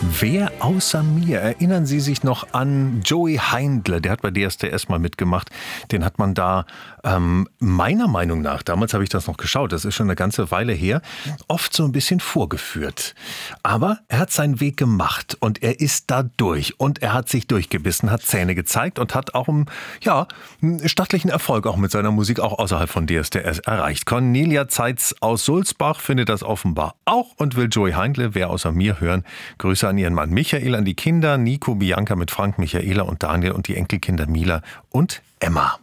Wer außer mir? Erinnern Sie sich noch an Joey Heindle? Der hat bei DSDS mal mitgemacht. Den hat man da, meiner Meinung nach, damals habe ich das noch geschaut, das ist schon eine ganze Weile her, oft so ein bisschen vorgeführt. Aber er hat seinen Weg gemacht und er ist da durch. Und er hat sich durchgebissen, hat Zähne gezeigt und hat auch einen stattlichen Erfolg auch mit seiner Musik auch außerhalb von DSDS erreicht. Cornelia Zeitz aus Sulzbach findet das offenbar auch und will Joey Heindle, wer außer mir, hören. Grüße an ihren Mann Michael, an die Kinder, Nico, Bianca mit Frank, Michaela und Daniel und die Enkelkinder Mila und Emma.